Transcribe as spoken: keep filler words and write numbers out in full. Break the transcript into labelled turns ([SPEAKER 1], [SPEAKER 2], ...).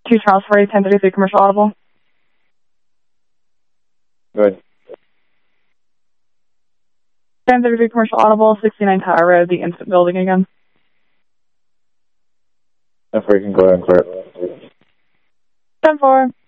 [SPEAKER 1] Two Charles Freddy, ten thirty-three Commercial Audible.
[SPEAKER 2] Good.
[SPEAKER 1] ten thirty-three Commercial Audible, sixty-nine Tower Road, the instant building again.
[SPEAKER 2] If we can go ahead and clear it.
[SPEAKER 1] ten four.